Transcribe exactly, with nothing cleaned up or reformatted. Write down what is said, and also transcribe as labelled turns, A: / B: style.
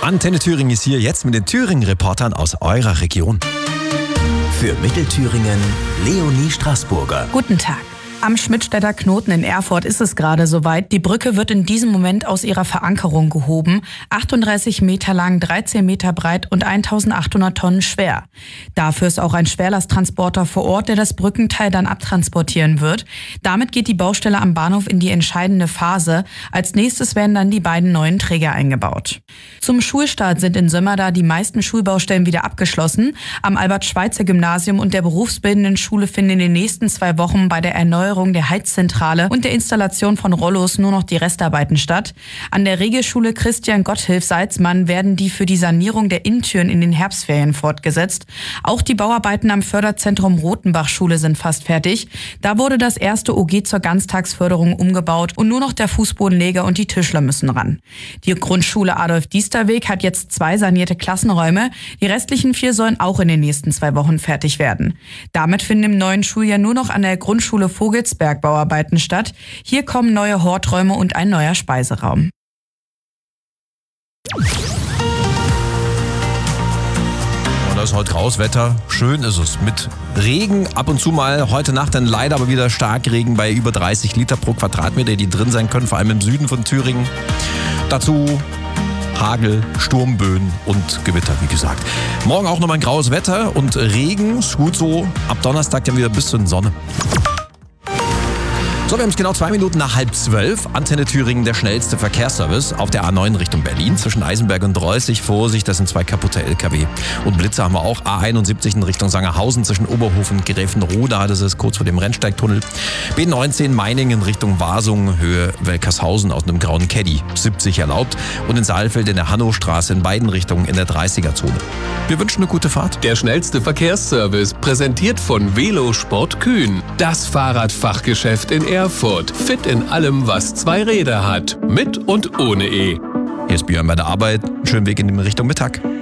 A: Antenne Thüringen ist hier jetzt mit den Thüringen-Reportern aus eurer Region.
B: Für Mittelthüringen Leonie Straßburger.
C: Guten Tag. Am Schmidtstädter Knoten in Erfurt ist es gerade soweit. Die Brücke wird in diesem Moment aus ihrer Verankerung gehoben. achtunddreißig Meter lang, dreizehn Meter breit und eintausendachthundert Tonnen schwer. Dafür ist auch ein Schwerlasttransporter vor Ort, der das Brückenteil dann abtransportieren wird. Damit geht die Baustelle am Bahnhof in die entscheidende Phase. Als nächstes werden dann die beiden neuen Träger eingebaut. Zum Schulstart sind in Sömmerda die meisten Schulbaustellen wieder abgeschlossen. Am Albert-Schweitzer-Gymnasium und der berufsbildenden Schule finden in den nächsten zwei Wochen bei der Erneuerung der Heizzentrale und der Installation von Rollos nur noch die Restarbeiten statt. An der Regelschule Christian Gotthilf Salzmann werden die für die Sanierung der Inntüren in den Herbstferien fortgesetzt. Auch die Bauarbeiten am Förderzentrum Rotenbach-Schule sind fast fertig. Da wurde das erste O G zur Ganztagsförderung umgebaut und nur noch der Fußbodenleger und die Tischler müssen ran. Die Grundschule Adolf-Diester-Weg hat jetzt zwei sanierte Klassenräume. Die restlichen vier sollen auch in den nächsten zwei Wochen fertig werden. Damit finden im neuen Schuljahr nur noch an der Grundschule Vogelsberg Bauarbeiten statt. Hier kommen neue Horträume und ein neuer Speiseraum.
A: Das ist heute graues Wetter. Schön ist es. Mit Regen ab und zu mal. Heute Nacht dann leider aber wieder Starkregen bei über dreißig Liter pro Quadratmeter, die drin sein können, vor allem im Süden von Thüringen. Dazu Hagel, Sturmböen und Gewitter, wie gesagt. Morgen auch nochmal ein graues Wetter und Regen. Ist gut so. Ab Donnerstag dann wieder bis zur Sonne. So, wir haben es genau zwei Minuten nach halb zwölf. Antenne Thüringen, der schnellste Verkehrsservice auf der A neun Richtung Berlin. Zwischen Eisenberg und Reußig, Vorsicht, das sind zwei kaputte L K W. Und Blitze haben wir auch. A einundsiebzig in Richtung Sangerhausen zwischen Oberhofen und Gräfenroda, das ist kurz vor dem Rennsteigtunnel. B neunzehn Meiningen in Richtung Wasung, Höhe Welkershausen aus einem grauen Caddy, siebzig erlaubt. Und in Saalfeld in der Hannowstraße in beiden Richtungen in der dreißiger-Zone. Wir wünschen eine gute Fahrt.
D: Der schnellste Verkehrsservice, präsentiert von Velosport Kühn. Das Fahrradfachgeschäft in Erfurt. Fit in allem, was zwei Räder hat. Mit und ohne E.
A: Hier ist Björn bei der Arbeit. Schönen Weg in Richtung Mittag.